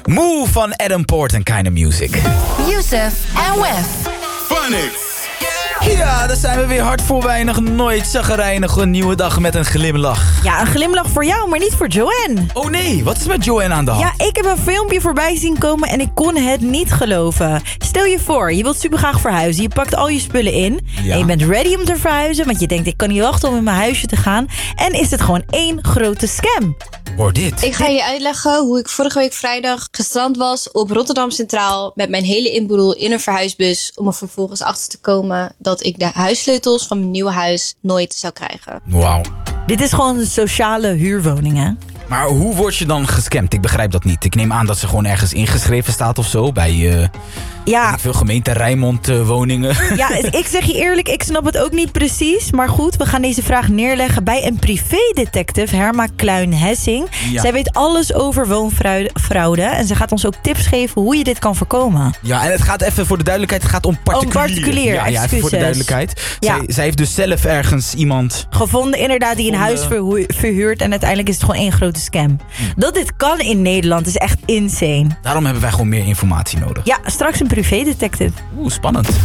Move van Adam Port en Kinda Music. Youssef en Wef. Phonics. Ja, daar zijn we weer. Hard voor weinig, nooit chagrijnig. Een nieuwe dag met een glimlach. Ja, een glimlach voor jou, maar niet voor Joanne. Oh nee, wat is met Joanne aan de hand? Ja, ik heb een filmpje voorbij zien komen en ik kon het niet geloven. Stel je voor, je wilt super graag verhuizen. Je pakt al je spullen in. Ja. En je bent ready om te verhuizen, want je denkt, ik kan niet wachten om in mijn huisje te gaan. En is het gewoon één grote scam. Hoor dit. Ik ga je uitleggen hoe ik vorige week vrijdag gestrand was op Rotterdam Centraal met mijn hele inboedel in een verhuisbus om er vervolgens achter te komen dat ik de huissleutels van mijn nieuwe huis nooit zou krijgen. Wauw. Dit is gewoon een sociale huurwoning, hè? Maar hoe word je dan gescamd? Ik begrijp dat niet. Ik neem aan dat ze gewoon ergens ingeschreven staat of zo. Bij Ja, veel gemeente Rijnmond woningen. ja, ik zeg je eerlijk, ik snap het ook niet precies. Maar goed, we gaan deze vraag neerleggen bij een privédetective, Herma Kluin-Hessing. Ja. Zij weet alles over woonfraude en ze gaat ons ook tips geven hoe je dit kan voorkomen. Ja, en het gaat even voor de duidelijkheid, het gaat om particulier. particulier, ja, even voor de excuses. duidelijkheid. Ja. Zij heeft dus zelf ergens iemand... Gevonden inderdaad die een huis verhuurt en uiteindelijk is het gewoon één grote scam. Dat dit kan in Nederland is echt insane. Daarom hebben wij gewoon meer informatie nodig. Ja, straks een privédetective. Oeh, spannend.